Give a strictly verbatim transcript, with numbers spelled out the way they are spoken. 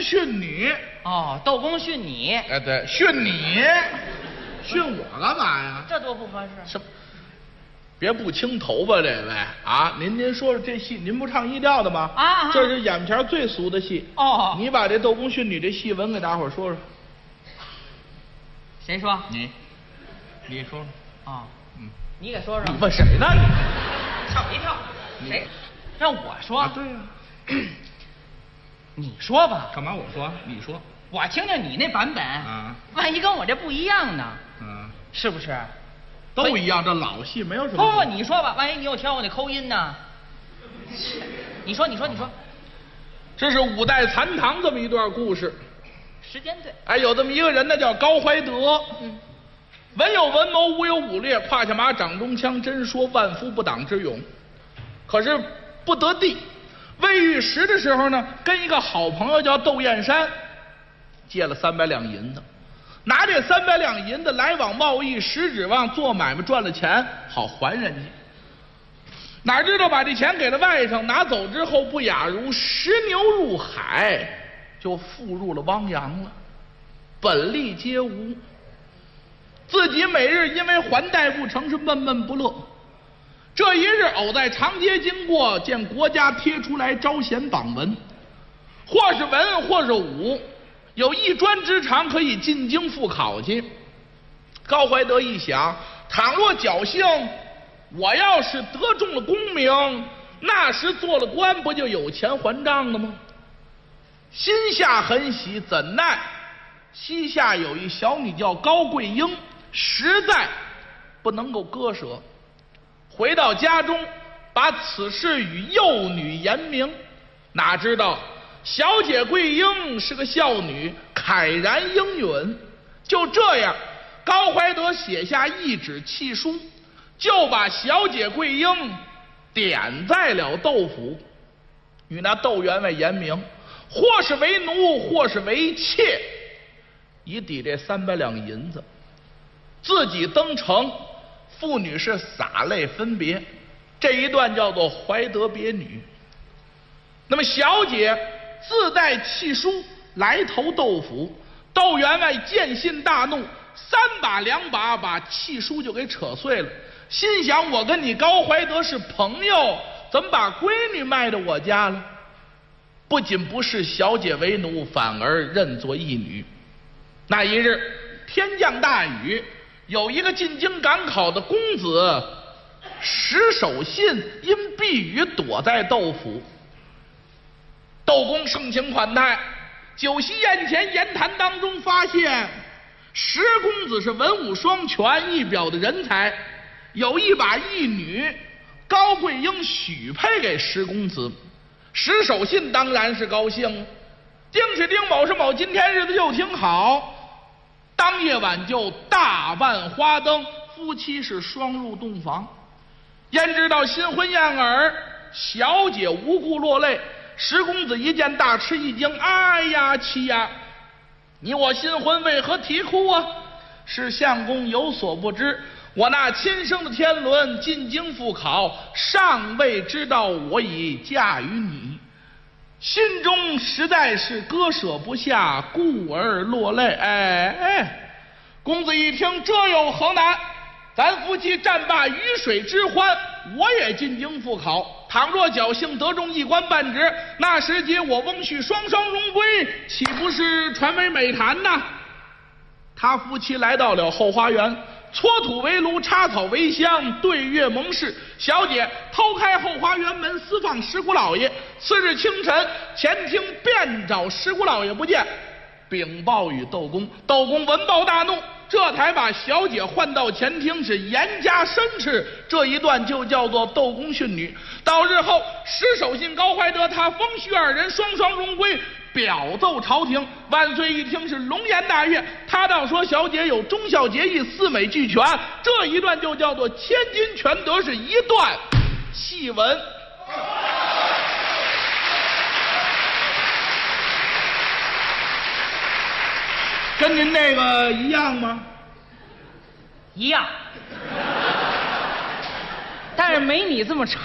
训女。 哦，窦公训你。 哎，对，训你，训我干嘛呀？ 这多不合适。 什么？别不清头吧，这位啊！您您说说这戏，您不唱一调的吗？ 啊， 这是眼前最俗的戏。 哦， 你把这窦公训女这戏文给大伙说说。 谁说？ 你，你说说。 啊、哦， 嗯， 你给说说。 你问谁呢？ 吓我一跳。谁？让我说？ 啊，对呀、啊。 你说吧。 干嘛我说？你说。 我听听你那版本啊， 万一跟我这不一样呢？ 嗯， 是不是？ 都一样，这老戏没有什么。 不不，你说吧，万一你又挑我那抠音呢？你说，你说，你说。 这是五代残唐这么一段故事。 时间对。 哎，有这么一个人呢，叫高怀德。嗯，文有文谋，武有武略，胯下马，掌中枪，真说万夫不挡之勇。可是不得地，未遇时的时候呢，跟一个好朋友叫窦燕山借了三百两银子，拿这三百两银子来往贸易，实指望做买卖赚了钱好还人家。哪知道把这钱给了外甥，拿走之后不亚如石牛入海，就负入了汪洋了，本利皆无。自己每日因为还贷不成是闷闷不乐。这一日偶在长街经过，见国家贴出来招贤榜文，或是文或是武，有一专之长可以进京复考去。高怀德一想，倘若侥幸我要是得中了功名，那时做了官不就有钱还账了吗？心下很喜，怎奈膝下有一小女叫高桂英，实在不能够割舍。回到家中，把此事与幼女言明，哪知道小姐桂英是个孝女，慨然应允。就这样，高怀德写下一纸契书，就把小姐桂英点在了窦府，与那窦员外言明，或是为奴，或是为妾，以抵这三百两银子。自己登城，父女是洒泪分别，这一段叫做怀德别女。那么小姐自带契书来投窦府，窦员外见信大怒，三把两把把契书就给扯碎了，心想我跟你高怀德是朋友，怎么把闺女卖到我家了？不仅不视小姐为奴，反而认作义女。那一日天降大雨，有一个进京赶考的公子石守信因避雨躲在窦府。窦公盛情款待，酒席宴前言谈当中发现石公子是文武双全，一表的人才，有意把义女高桂英许配给石公子。石守信当然是高兴，丁是丁，卯是卯，今天日子就挺好。当夜晚就大办花灯，夫妻是双入洞房。焉知道新婚燕尔，小姐无故落泪。石公子一见大吃一惊，哎呀妻呀，你我新婚为何啼哭啊？是相公有所不知，我那亲生的天伦进京复考，尚未知道我已嫁于你，心中实在是割舍不下，故而落泪。哎哎，公子一听，这有何难？咱夫妻战罢鱼水之欢，我也进京复考。倘若侥幸得中一官半职，那时节我翁婿双双荣归，岂不是传为美谈呐？他夫妻来到了后花园，搓土为炉，插草为香，对月盟誓。小姐偷开后花园门，私放石姑老爷。次日清晨，前厅便找石姑老爷不见，禀报与窦公。窦公闻报大怒，这才把小姐唤到前厅，是严加申斥。这一段就叫做窦公训女。到日后，石守信、高怀德他封谞二人双双荣归，表奏朝廷。万岁一听是龙颜大悦，他倒说小姐有忠孝节义，四美俱全。这一段就叫做千金全得，是一段戏文。跟您那个一样吗？ 一样，但是没你这么长。